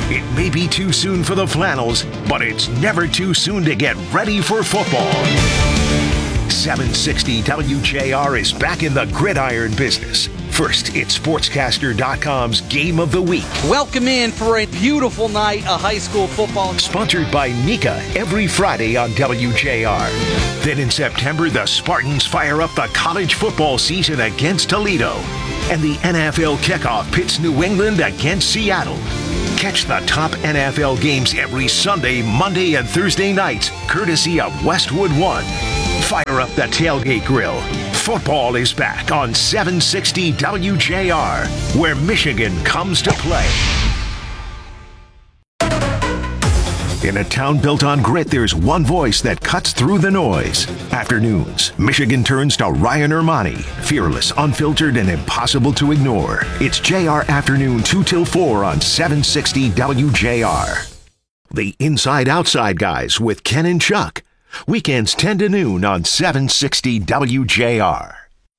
It may be too soon for the flannels, but it's never too soon to get ready for football. 760 WJR is back in the gridiron business. First, it's Sportscaster.com's Game of the Week. Welcome in for a beautiful night of high school football. Sponsored by Nika every Friday on WJR. Then in September, the Spartans fire up the college football season against Toledo. And the NFL kickoff pits New England against Seattle. Catch the top NFL games every Sunday, Monday, and Thursday nights, courtesy of Westwood One. Fire up the tailgate grill. Football is back on 760 WJR, where Michigan comes to play. In a town built on grit, there's one voice that cuts through the noise. Afternoons, Michigan turns to Ryan Ermani. Fearless, unfiltered, and impossible to ignore. It's JR Afternoon 2 till 4 on 760 WJR. The Inside Outside Guys with Ken and Chuck. Weekends 10 to noon on 760 WJR.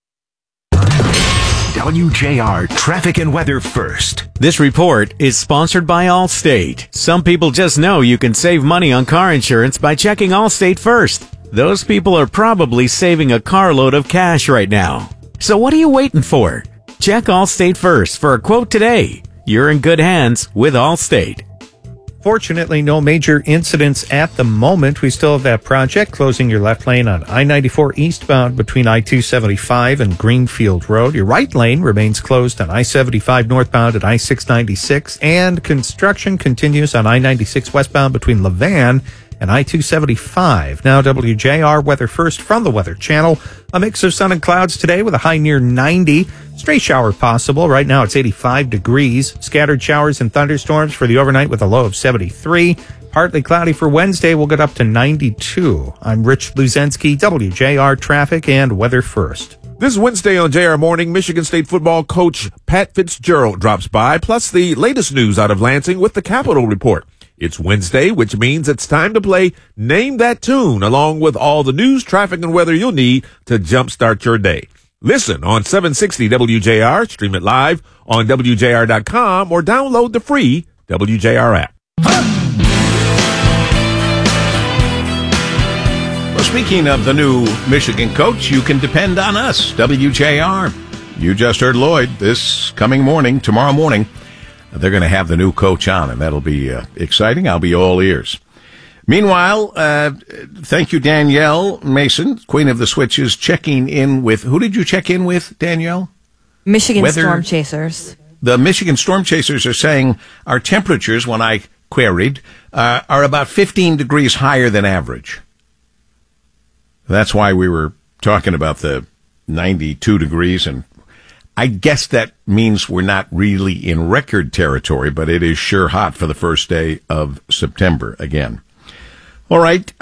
WJR Traffic and Weather first. This report is sponsored by Allstate. Some people just know you can save money on car insurance by checking Allstate first. Those people are probably saving a carload of cash right now. So what are you waiting for? Check Allstate first for a quote today. You're in good hands with Allstate. Fortunately, no major incidents at the moment. We still have that project closing your left lane on I-94 eastbound between I-275 and Greenfield Road. Your right lane remains closed on I-75 northbound at I-696, and construction continues on I-96 westbound between Levan and I-275. Now, WJR weather first from the Weather Channel. A mix of sun and clouds today with a high near 90. Stray shower possible. Right now it's 85 degrees. Scattered showers and thunderstorms for the overnight with a low of 73. Partly cloudy for Wednesday. We'll get up to 92. I'm Rich Luzensky, WJR Traffic and Weather First. This Wednesday on JR Morning, Michigan State football coach Pat Fitzgerald drops by, plus the latest news out of Lansing with the Capitol Report. It's Wednesday, which means it's time to play Name That Tune, along with all the news, traffic, and weather you'll need to jumpstart your day. Listen on 760 WJR, stream it live on WJR.com, or download the free WJR app. Well, speaking of the new Michigan coach, you can depend on us, WJR. You just heard Lloyd this coming morning, tomorrow morning. They're going to have the new coach on, and that'll be exciting. I'll be all ears. Meanwhile, thank you, Danielle Mason, Queen of the Switches, checking in with, who did you check in with, Danielle? Michigan Storm Chasers. The Michigan Storm Chasers are saying our temperatures, when I queried, are about 15 degrees higher than average. That's why we were talking about the 92 degrees, and I guess that means we're not really in record territory, but it is sure hot for the first day of September again. All right,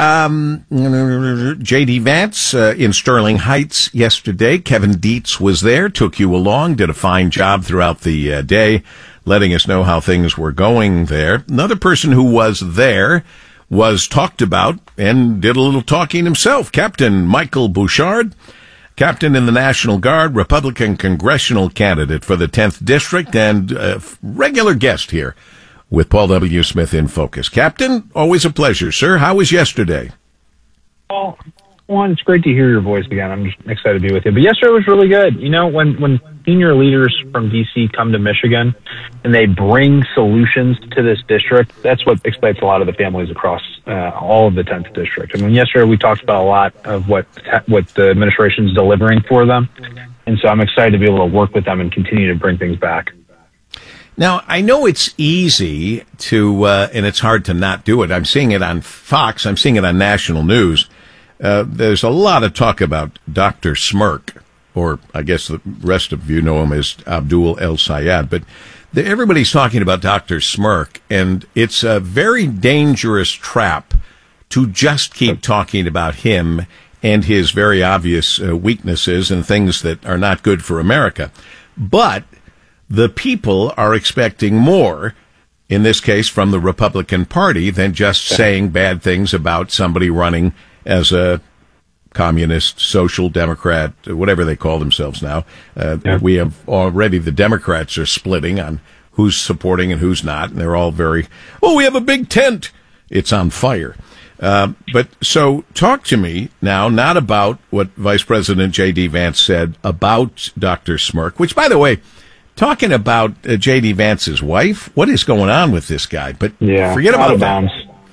J.D. Vance in Sterling Heights yesterday. Kevin Dietz was there, took you along, did a fine job throughout the day, letting us know how things were going there. Another person who was there was talked about and did a little talking himself, Captain Michael Bouchard, captain in the National Guard, Republican congressional candidate for the 10th District, and regular guest here with Paul W. Smith in Focus. Captain, always a pleasure, sir. How was yesterday? Well, it's great to hear your voice again. I'm just excited to be with you. But yesterday was really good. You know, when senior leaders from D.C. come to Michigan and they bring solutions to this district, that's what excites a lot of the families across all of the 10th District. I mean, yesterday we talked about a lot of what the administration is delivering for them. And so I'm excited to be able to work with them and continue to bring things back. Now, I know it's easy to, and it's hard to not do it. I'm seeing it on Fox. I'm seeing it on national news. There's a lot of talk about Dr. Smirk, or I guess the rest of you know him as Abdul El Sayed, but everybody's talking about Dr. Smirk, and it's a very dangerous trap to just keep talking about him and his very obvious weaknesses and things that are not good for America. But the people are expecting more, in this case from the Republican Party, than just saying bad things about somebody running as a communist, social democrat, whatever they call themselves now. We have already, the Democrats are splitting on who's supporting and who's not, and they're all very, we have a big tent. It's on fire. But so talk to me now, not about what Vice President J.D. Vance said about Dr. Smirk, which, by the way, talking about J.D. Vance's wife, what is going on with this guy? But forget about that.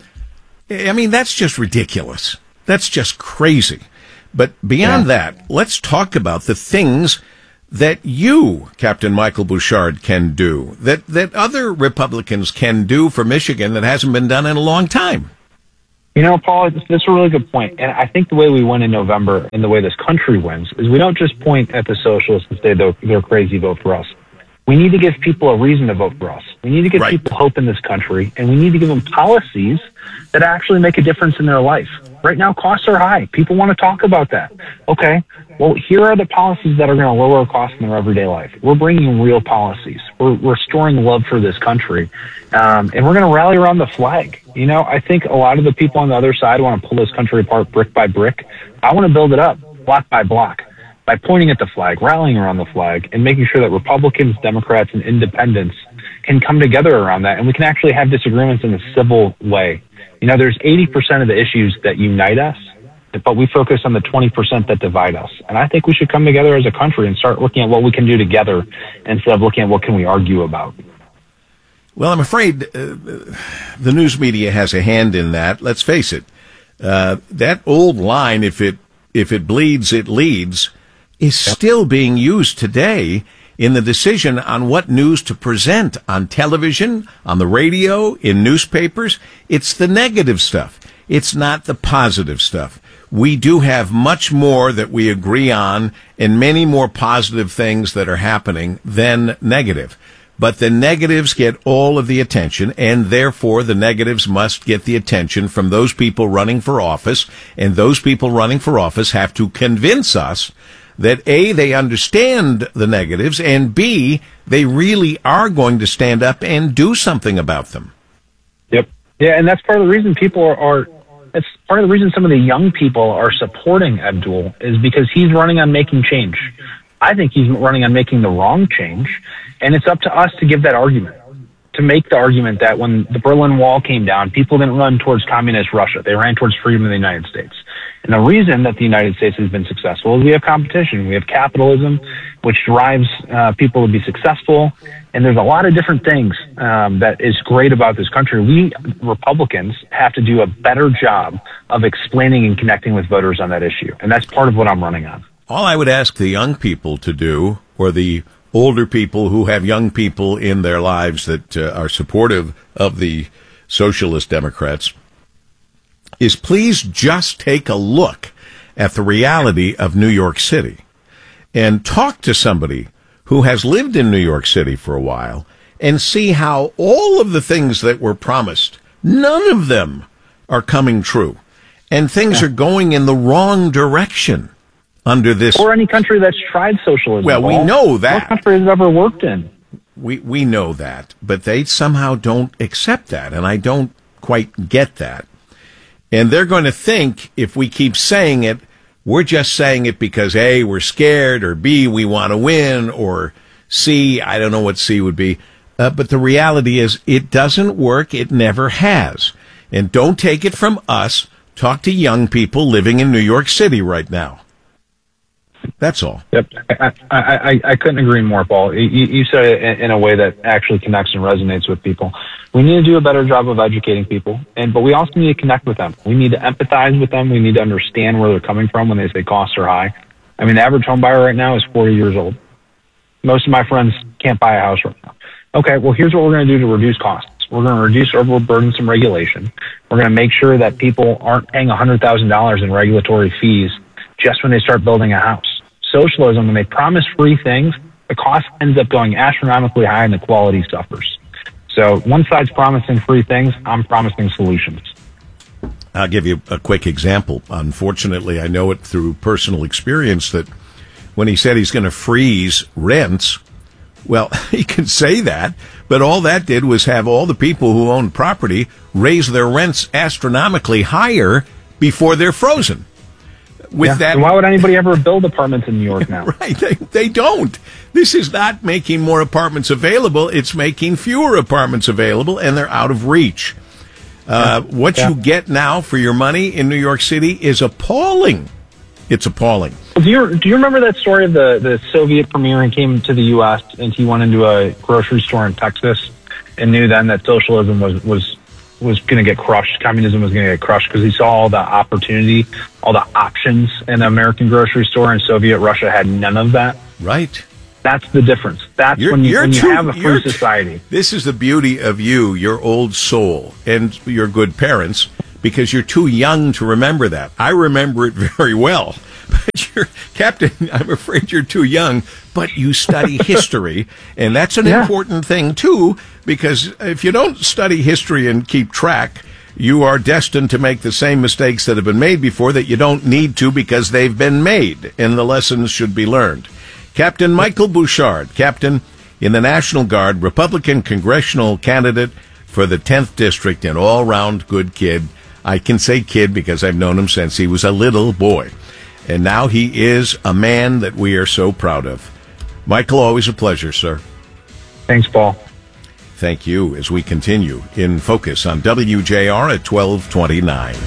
I mean, that's just ridiculous. That's just crazy. But beyond that, let's talk about the things that you, Captain Michael Bouchard, can do, that other Republicans can do for Michigan that hasn't been done in a long time. You know, Paul, that's a really good point. And I think the way we win in November and the way this country wins is we don't just point at the socialists and say they're crazy, vote for us. We need to give people a reason to vote for us. We need to give people hope in this country, and we need to give them policies that actually make a difference in their life. Right now, costs are high. People want to talk about that. Okay, well, here are the policies that are going to lower costs in their everyday life. We're bringing real policies. We're restoring love for this country, and we're going to rally around the flag. You know, I think a lot of the people on the other side want to pull this country apart brick by brick. I want to build it up block by block by pointing at the flag, rallying around the flag, and making sure that Republicans, Democrats, and independents can come together around that, and we can actually have disagreements in a civil way. You know, there's 80% of the issues that unite us, but we focus on the 20% that divide us. And I think we should come together as a country and start looking at what we can do together instead of looking at what can we argue about. Well, I'm afraid the news media has a hand in that. Let's face it. That old line, if it bleeds, it leads, is still being used today in the decision on what news to present on television, on the radio, in newspapers. It's the negative stuff. It's not the positive stuff. We do have much more that we agree on and many more positive things that are happening than negative. But the negatives get all of the attention, and therefore the negatives must get the attention from those people running for office, and those people running for office have to convince us that A, they understand the negatives, and B, they really are going to stand up and do something about them. Yep. Yeah, and that's part of the reason that's part of the reason some of the young people are supporting Abdul is because he's running on making change. I think he's running on making the wrong change, and it's up to us to give that argument, to make the argument that when the Berlin Wall came down, people didn't run towards communist Russia. They ran towards freedom of the United States. And the reason that the United States has been successful is we have competition. We have capitalism, which drives people to be successful. And there's a lot of different things that is great about this country. We Republicans have to do a better job of explaining and connecting with voters on that issue. And that's part of what I'm running on. All I would ask the young people to do, or the older people who have young people in their lives that are supportive of the Socialist Democrats, is please just take a look at the reality of New York City and talk to somebody who has lived in New York City for a while and see how all of the things that were promised, none of them are coming true. And things are going in the wrong direction under this. Or any country that's tried socialism. Well, we know that. No country has ever worked in. We know that, but they somehow don't accept that, and I don't quite get that. And they're going to think if we keep saying it, we're just saying it because A, we're scared, or B, we want to win, or C, I don't know what C would be. But the reality is it doesn't work. It never has. And don't take it from us. Talk to young people living in New York City right now. That's all. Yep. I couldn't agree more, Paul. You said it in a way that actually connects and resonates with people. We need to do a better job of educating people, but we also need to connect with them. We need to empathize with them. We need to understand where they're coming from when they say costs are high. I mean, the average home buyer right now is 40 years old. Most of my friends can't buy a house right now. Okay, well, here's what we're going to do to reduce costs. We're going to reduce overburdensome regulation. We're going to make sure that people aren't paying $100,000 in regulatory fees just when they start building a house. Socialism, when they promise free things, the cost ends up going astronomically high and the quality suffers. So one side's promising free things, I'm promising solutions. I'll give you a quick example. Unfortunately, I know it through personal experience that when he said he's going to freeze rents, well, he can say that, but all that did was have all the people who own property raise their rents astronomically higher before they're frozen. with that. And why would anybody ever build apartments in New York now? Right, they don't. This is not making more apartments available. It's making fewer apartments available, and they're out of reach. What you get now for your money in New York City is appalling. It's appalling. Do you remember that story of the Soviet premier who came to the U.S. and he went into a grocery store in Texas and knew then that socialism was going to get crushed, communism was going to get crushed because he saw all the opportunity, all the options in the American grocery store, and Soviet Russia had none of that. Right. That's the difference. That's when you have a free society. This is the beauty of you, your old soul, and your good parents, because you're too young to remember that. I remember it very well. But Captain, I'm afraid you're too young, but you study history, and that's an important thing, too, because if you don't study history and keep track, you are destined to make the same mistakes that have been made before that you don't need to because they've been made, and the lessons should be learned. Captain Michael Bouchard, captain in the National Guard, Republican congressional candidate for the 10th District, an all-round good kid. I can say kid because I've known him since he was a little boy. And now he is a man that we are so proud of. Michael, always a pleasure, sir. Thanks, Paul. Thank you as we continue in Focus on WJR at 1229.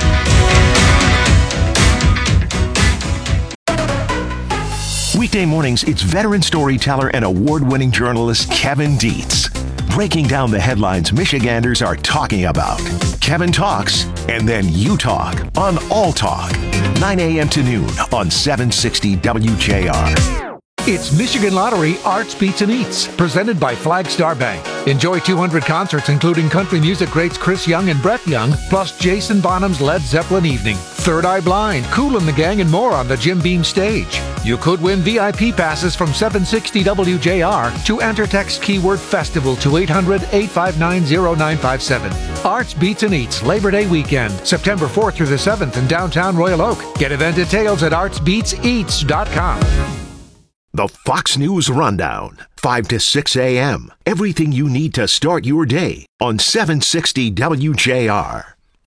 Weekday mornings, it's veteran storyteller and award-winning journalist Kevin Dietz, breaking down the headlines Michiganders are talking about. Kevin talks, and then you talk on All Talk, 9 a.m. to noon on 760 WJR. It's Michigan Lottery Arts, Beats, and Eats, presented by Flagstar Bank. Enjoy 200 concerts, including country music greats Chris Young and Brett Young, plus Jason Bonham's Led Zeppelin Evening, Third Eye Blind, Kool and the Gang, and more on the Jim Beam stage. You could win VIP passes from 760 WJR. To enter, text keyword festival to 800-859-0957. Arts, Beats, and Eats, Labor Day weekend, September 4th through the 7th in downtown Royal Oak. Get event details at artsbeatseats.com. The Fox News Rundown, 5 to 6 a.m. Everything you need to start your day on 760 WJR.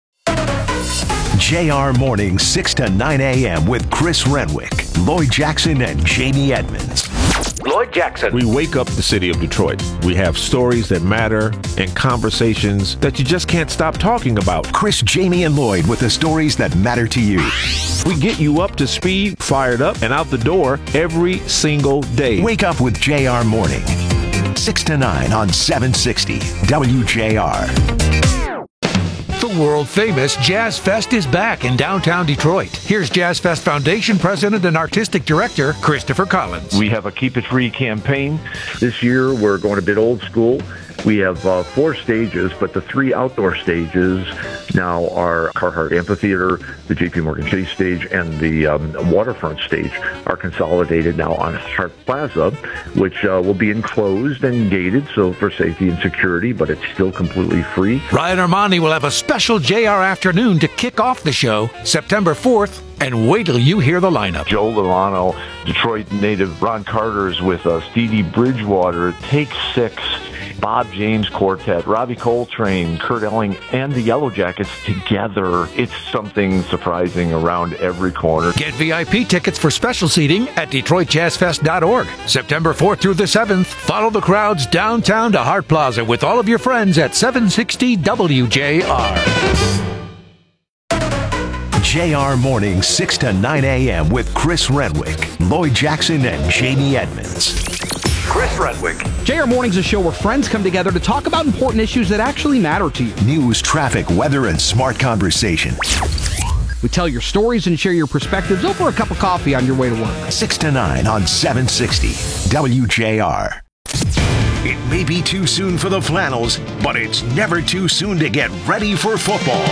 JR Morning, 6 to 9 a.m. with Chris Renwick, Lloyd Jackson, and Jamie Edmonds. Lloyd Jackson. We wake up the city of Detroit. We have stories that matter and conversations that you just can't stop talking about. Chris, Jamie, and Lloyd with the stories that matter to you. We get you up to speed, fired up, and out the door every single day. Wake up with JR Morning, 6 to 9 on 760 WJR. The world-famous Jazz Fest is back in downtown Detroit. Here's Jazz Fest Foundation President and Artistic Director, Christopher Collins. We have a Keep It Free campaign. This year, we're going a bit old school. We have 4 stages, but the 3 outdoor stages now are Carhartt Amphitheater, the JP Morgan Chase stage, and the waterfront stage are consolidated now on Hart Plaza, which will be enclosed and gated, so for safety and security, but it's still completely free. Ryan Armani will have a special JR afternoon to kick off the show September 4th, and wait till you hear the lineup. Joe Lovano, Detroit native Ron Carter's with us, Dee Dee Bridgewater, Take 6, Bob James Quartet, Robbie Coltrane, Kurt Elling, and the Yellow Jackets together. It's something surprising around every corner. Get VIP tickets for special seating at DetroitJazzFest.org. September 4th through the 7th, follow the crowds downtown to Hart Plaza with all of your friends at 760 WJR. JR Morning, 6 to 9 a.m. with Chris Renwick, Lloyd Jackson, and Jamie Edmonds. Chris Renwick. JR Morning's a show where friends come together to talk about important issues that actually matter to you. News, traffic, weather, and smart conversation. We tell your stories and share your perspectives over a cup of coffee on your way to work. 6 to 9 on 760 WJR. It may be too soon for the flannels, but it's never too soon to get ready for football.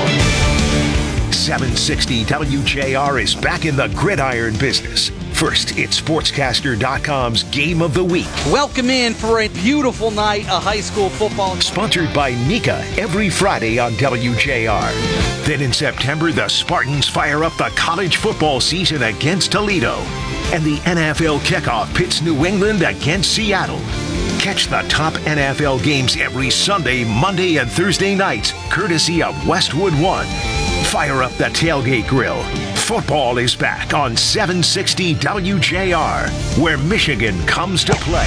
760 WJR is back in the gridiron business. First, it's Sportscaster.com's Game of the Week. Welcome in for a beautiful night of high school football. Sponsored by Nika every Friday on WJR. Then in September, the Spartans fire up the college football season against Toledo. And the NFL kickoff pits New England against Seattle. Catch the top NFL games every Sunday, Monday, and Thursday nights, courtesy of Westwood One. Fire up the tailgate grill. Football is back on 760 WJR, where Michigan comes to play.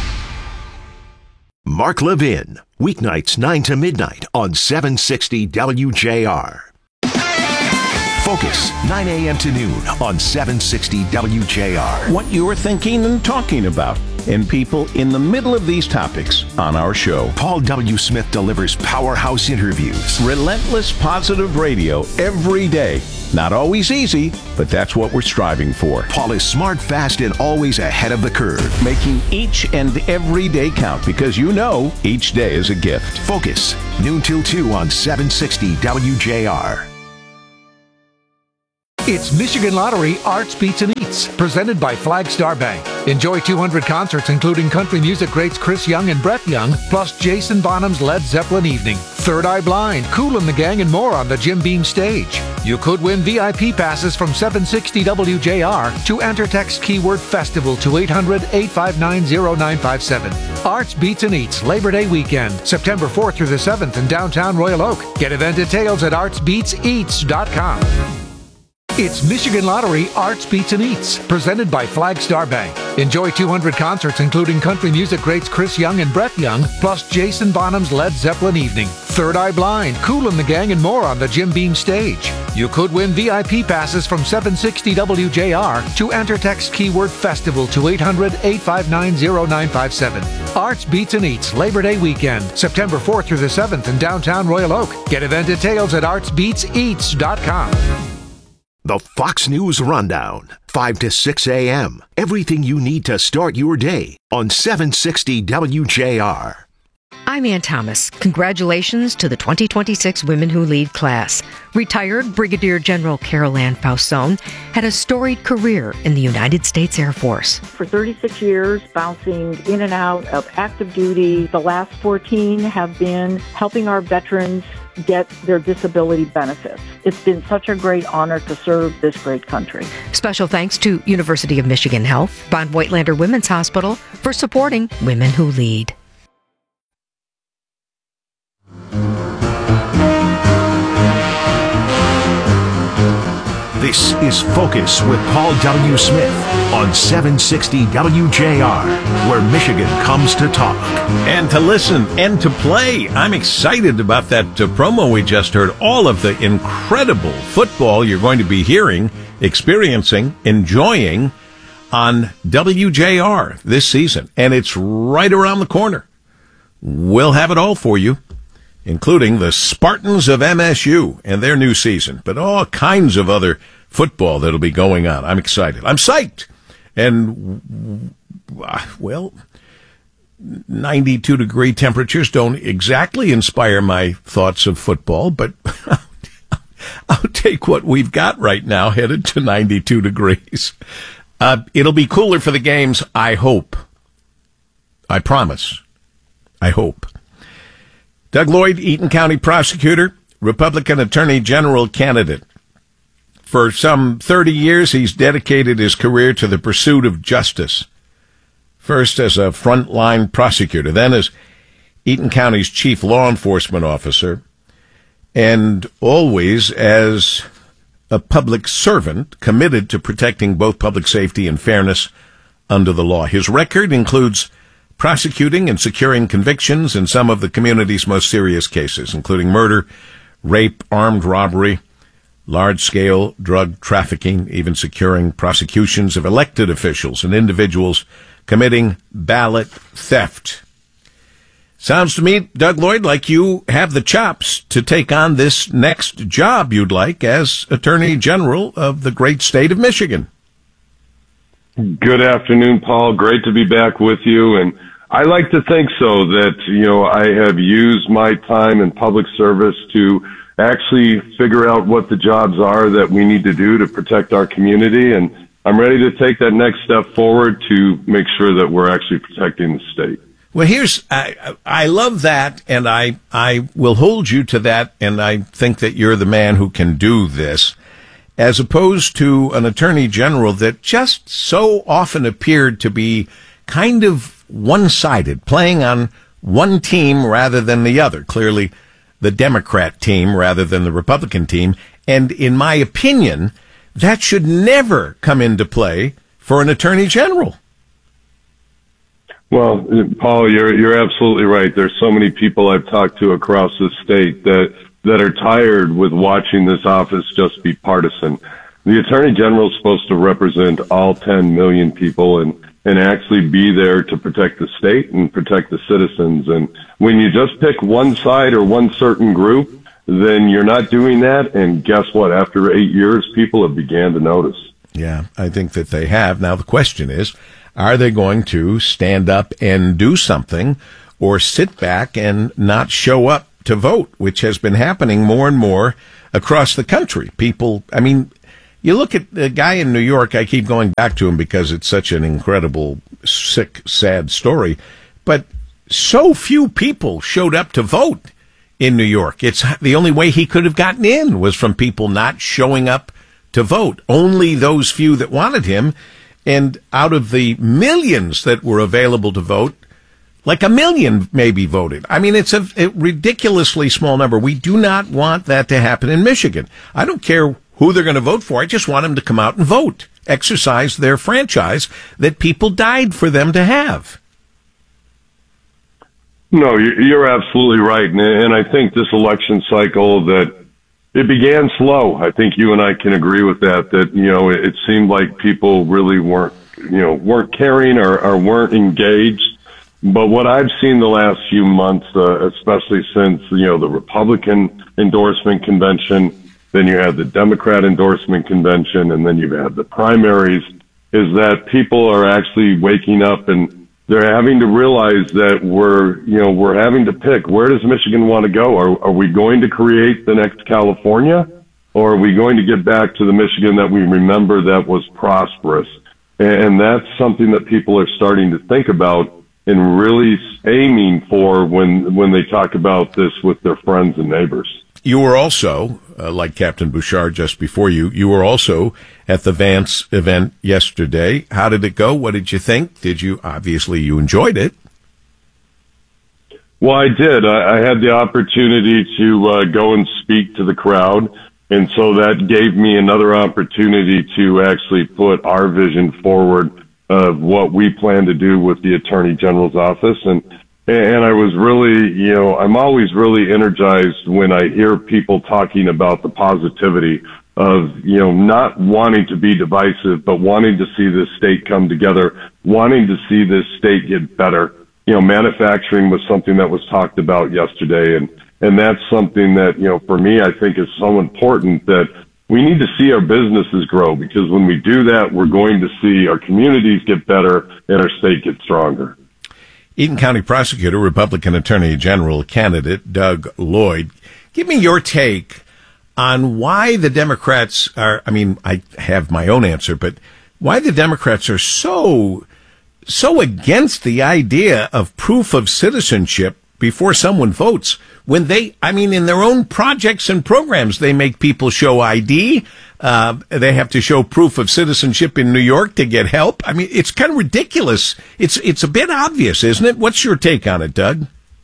Mark Levin, weeknights 9 to midnight on 760 WJR. Focus, 9 a.m. to noon on 760 WJR. What you're thinking and talking about, and people in the middle of these topics on our show. Paul W. Smith delivers powerhouse interviews. Relentless positive radio every day. Not always easy, but that's what we're striving for. Paul is smart, fast, and always ahead of the curve. Making each and every day count, because you know each day is a gift. Focus, noon till 2 on 760 WJR. It's Michigan Lottery Arts, Beats, and Eats, presented by Flagstar Bank. Enjoy 200 concerts, including country music greats Chris Young and Brett Young, plus Jason Bonham's Led Zeppelin Evening, Third Eye Blind, Kool and the Gang, and more on the Jim Beam stage. You could win VIP passes from 760 WJR. To enter, text keyword festival to 800-859-0957. Arts, Beats, and Eats, Labor Day weekend, September 4th through the 7th in downtown Royal Oak. Get event details at artsbeatseats.com. It's Michigan Lottery Arts, Beats, and Eats, presented by Flagstar Bank. Enjoy 200 concerts, including country music greats Chris Young and Brett Young, plus Jason Bonham's Led Zeppelin Evening, Third Eye Blind, Kool and the Gang, and more on the Jim Beam stage. You could win VIP passes from 760 WJR. To enter, text keyword festival to 800-859-0957. Arts, Beats, and Eats, Labor Day weekend, September 4th through the 7th in downtown Royal Oak. Get event details at artsbeatseats.com. The Fox News Rundown, 5 to 6 a.m. Everything you need to start your day on 760 WJR. I'm Ann Thomas. Congratulations to the 2026 Women Who Lead class. Retired Brigadier General Carol Ann Fausone had a storied career in the United States Air Force. For 36 years, bouncing in and out of active duty. The last 14 have been helping our veterans get their disability benefits. It's been such a great honor to serve this great country. Special thanks to University of Michigan Health, Von Voigtlander Women's Hospital for supporting Women Who Lead. This is Focus with Paul W. Smith on 760 WJR, where Michigan comes to talk. And to listen and to play. I'm excited about that promo we just heard. All of the incredible football you're going to be hearing, experiencing, enjoying on WJR this season. And it's right around the corner. We'll have it all for you, including the Spartans of MSU and their new season, but all kinds of other football that'll be going on. I'm excited. I'm psyched. And, well, 92-degree temperatures don't exactly inspire my thoughts of football, but I'll take what we've got right now, headed to 92 degrees. It'll be cooler for the games, I hope. I promise. I hope. Doug Lloyd, Eaton County prosecutor, Republican Attorney General candidate. For some 30 years, he's dedicated his career to the pursuit of justice. First as a frontline prosecutor, then as Eaton County's chief law enforcement officer, and always as a public servant committed to protecting both public safety and fairness under the law. His record includes prosecuting and securing convictions in some of the community's most serious cases, including murder, rape, armed robbery, large-scale drug trafficking, even securing prosecutions of elected officials and individuals committing ballot theft. Sounds to me, Doug Lloyd, like you have the chops to take on this next job you'd like as Attorney General of the great state of Michigan. Good afternoon, Paul. Great to be back with you. And I like to think so that, I have used my time in public service to actually figure out what the jobs are that we need to do to protect our community. And I'm ready to take that next step forward to make sure that we're actually protecting the state. Well, I love that, and I will hold you to that, and I think that you're the man who can do this, as opposed to an attorney general that just so often appeared to be kind of one-sided, playing on one team rather than the other. Clearly, the Democrat team rather than the Republican team. And in my opinion, that should never come into play for an attorney general. Well, Paul, you're absolutely right. There's so many people I've talked to across the state that are tired with watching this office just be partisan. The attorney general is supposed to represent all 10 million people and actually be there to protect the state and protect the citizens. And when you just pick one side or one certain group, then you're not doing that. And guess what? After 8 years, people have began to notice. Yeah, I think that they have. Now, the question is, are they going to stand up and do something or sit back and not show up to vote, which has been happening more and more across the country? People, I mean, you look at the guy in New York, I keep going back to him because it's such an incredible, sick, sad story, but so few people showed up to vote in New York. It's the only way he could have gotten in was from people not showing up to vote. Only those few that wanted him. And out of the millions that were available to vote, like 1 million maybe voted. I mean, it's a ridiculously small number. We do not want that to happen in Michigan. I don't care who they're going to vote for. I just want them to come out and vote, exercise their franchise that people died for them to have. No, you're absolutely right. And I think this election cycle that it began slow. I think you and I can agree with that, it seemed like people really weren't caring or weren't engaged. But what I've seen the last few months, especially since, the Republican endorsement convention, then you had the Democrat endorsement convention, and then you've had the primaries, is that people are actually waking up and they're having to realize that we're having to pick, where does Michigan want to go? Are we going to create the next California, or are we going to get back to the Michigan that we remember that was prosperous? And that's something that people are starting to think about and really aiming for when they talk about this with their friends and neighbors. You were also, like Captain Bouchard just before you were also at the Vance event yesterday. How did it go? What did you think? Obviously you enjoyed it. Well, I did. I had the opportunity to go and speak to the crowd. And so that gave me another opportunity to actually put our vision forward of what we plan to do with the Attorney General's office. And I was really, I'm always really energized when I hear people talking about the positivity of, not wanting to be divisive, but wanting to see this state come together, wanting to see this state get better. Manufacturing was something that was talked about yesterday. And that's something that, for me, I think is so important that we need to see our businesses grow, because when we do that, we're going to see our communities get better and our state get stronger. Eaton County Prosecutor, Republican Attorney General candidate Doug Lloyd, give me your take on why the Democrats are, I have my own answer, but why the Democrats are so against the idea of proof of citizenship before someone votes, when they, in their own projects and programs, they make people show ID. They have to show proof of citizenship in New York to get help. It's kind of ridiculous. It's a bit obvious, isn't it? What's your take on it, Doug?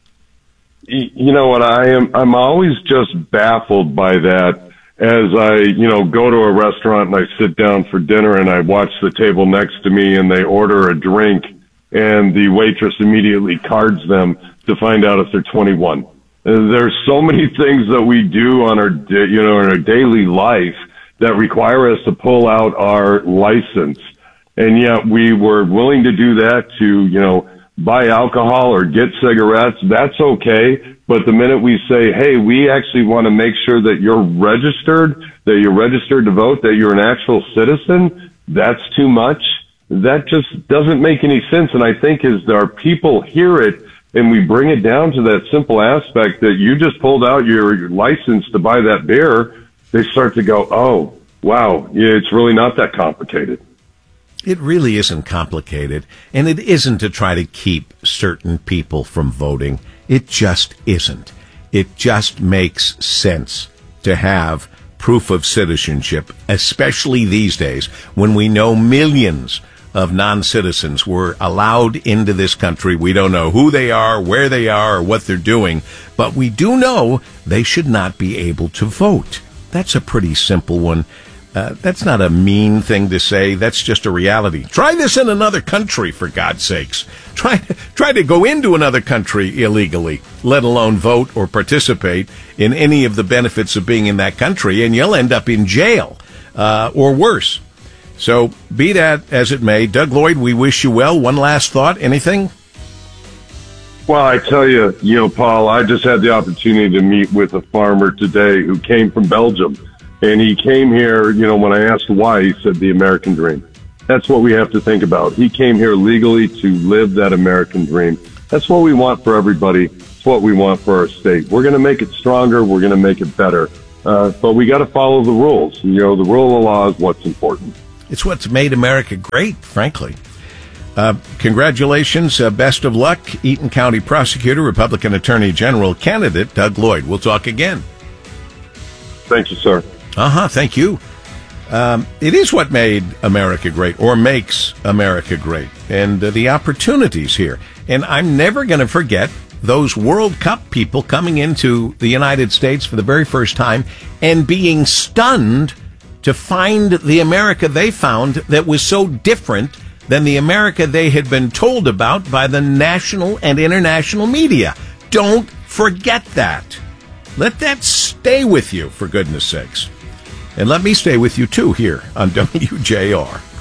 You know what? I'm always just baffled by that. As I, go to a restaurant and I sit down for dinner and I watch the table next to me and they order a drink and the waitress immediately cards them to find out if they're 21. There's so many things that we do on our, in our daily life that require us to pull out our license. And yet we were willing to do that to, buy alcohol or get cigarettes. That's okay. But the minute we say, hey, we actually want to make sure that you're registered to vote, that you're an actual citizen, that's too much. That just doesn't make any sense. And I think as our people hear it and we bring it down to that simple aspect that you just pulled out your license to buy that beer, they start to go, oh, wow, yeah, it's really not that complicated. It really isn't complicated, and it isn't to try to keep certain people from voting. It just isn't. It just makes sense to have proof of citizenship, especially these days when we know millions of non-citizens were allowed into this country. We don't know who they are, where they are, or what they're doing, but we do know they should not be able to vote. That's a pretty simple one. That's not a mean thing to say. That's just a reality. Try this in another country, for God's sakes. Try to go into another country illegally, let alone vote or participate in any of the benefits of being in that country, and you'll end up in jail, or worse. So be that as it may, Doug Lloyd, we wish you well. One last thought, anything? Well, I tell you, Paul, I just had the opportunity to meet with a farmer today who came from Belgium. And he came here, when I asked why, he said the American dream. That's what we have to think about. He came here legally to live that American dream. That's what we want for everybody. It's what we want for our state. We're going to make it stronger. We're going to make it better. But we got to follow the rules. The rule of law is what's important. It's what's made America great, frankly. Congratulations. Best of luck. Eaton County Prosecutor, Republican Attorney General candidate Doug Lloyd. We'll talk again. Thank you, sir. Thank you. It is what made America great, or makes America great, and the opportunities here. And I'm never going to forget those World Cup people coming into the United States for the very first time and being stunned to find the America they found that was so different than the America they had been told about by the national and international media. Don't forget that. Let that stay with you, for goodness sakes. And let me stay with you, too, here on WJR.